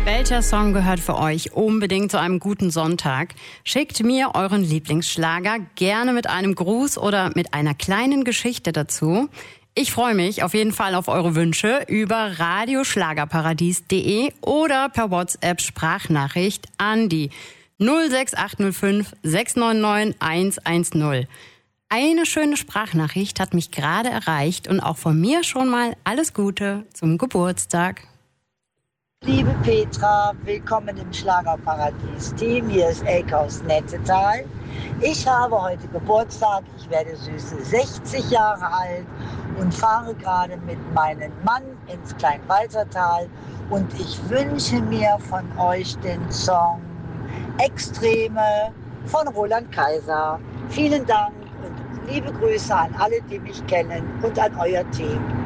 Welcher Song gehört für euch unbedingt zu einem guten Sonntag? Schickt mir euren Lieblingsschlager gerne mit einem Gruß oder mit einer kleinen Geschichte dazu. Ich freue mich auf jeden Fall auf eure Wünsche über radioschlagerparadies.de oder per WhatsApp-Sprachnachricht an die 06805 699 110. Eine schöne Sprachnachricht hat mich gerade erreicht und auch von mir schon mal alles Gute zum Geburtstag. Liebe Petra, willkommen im Schlagerparadies-Team. Hier ist Elke aus Nettetal. Ich habe heute Geburtstag, ich werde süße 60 Jahre alt und fahre gerade mit meinem Mann ins Kleinwalsertal. Und ich wünsche mir von euch den Song Extreme von Roland Kaiser. Vielen Dank und liebe Grüße an alle, die mich kennen und an euer Team.